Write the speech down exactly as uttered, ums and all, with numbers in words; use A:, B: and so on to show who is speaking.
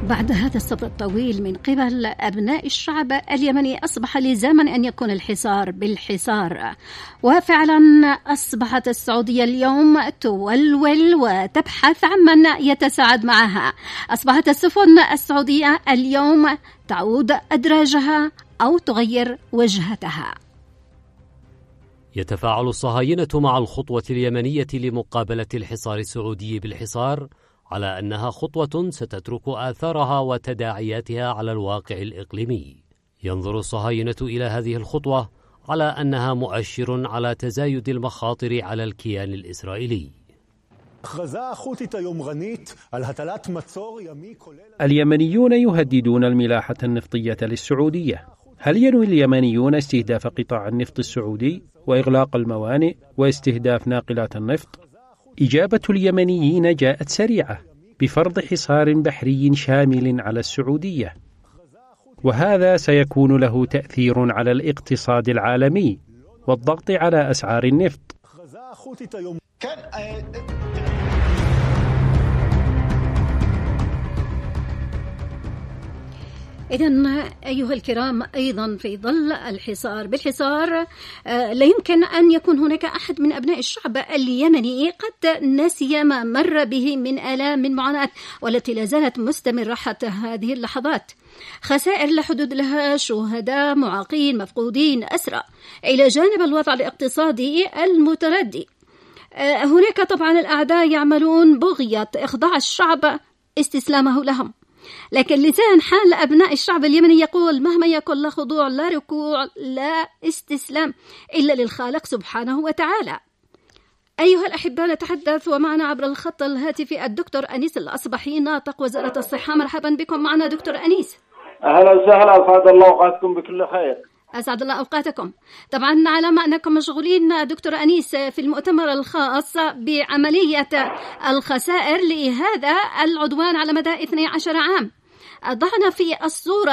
A: بعد هذا الصبر الطويل من قبل أبناء الشعب اليمني أصبح لزاما أن يكون الحصار بالحصار، وفعلا أصبحت السعودية اليوم تولول وتبحث عن من يتساعد معها. أصبحت السفن السعودية اليوم تعود أدراجها أو تغير وجهتها.
B: يتفاعل الصهاينة مع الخطوة اليمنية لمقابلة الحصار السعودي بالحصار على أنها خطوة ستترك آثارها وتداعياتها على الواقع الإقليمي. ينظر الصهاينة إلى هذه الخطوة على أنها مؤشر على تزايد المخاطر على الكيان الإسرائيلي.
C: اليمنيون يهددون الملاحة النفطية للسعودية. هل ينوي اليمنيون استهداف قطاع النفط السعودي وإغلاق الموانئ واستهداف ناقلات النفط؟ إجابة اليمنيين جاءت سريعة بفرض حصار بحري شامل على السعودية، وهذا سيكون له تأثير على الاقتصاد العالمي والضغط على أسعار النفط.
A: إذن أيها الكرام، أيضا في ظل الحصار بالحصار لا يمكن أن يكون هناك أحد من أبناء الشعب اليمني قد نسي ما مر به من آلام من معاناة والتي لا زالت مستمرة حتى هذه اللحظات. خسائر لا حدود لها، شهداء، معاقين، مفقودين، أسرى، إلى جانب الوضع الاقتصادي المتردي. هناك طبعا الأعداء يعملون بغية إخضاع الشعب، استسلامه لهم، لكن لسان حال أبناء الشعب اليمني يقول مهما يكن لا خضوع، لا ركوع، لا استسلام إلا للخالق سبحانه وتعالى. أيها الأحباء، نتحدث ومعنا عبر الخط الهاتفي الدكتور أنيس الأصبحي ناطق وزارة الصحة. مرحبا بكم معنا دكتور أنيس.
D: أهلا وسهلا، أسعد الله أوقاتكم بكل خير.
A: أسعد الله أوقاتكم. طبعا على ما أنكم مشغولين دكتور أنيس في المؤتمر الخاص بعملية الخسائر لهذا العدوان على مدى اثني عشر عام، ضعنا في الصورة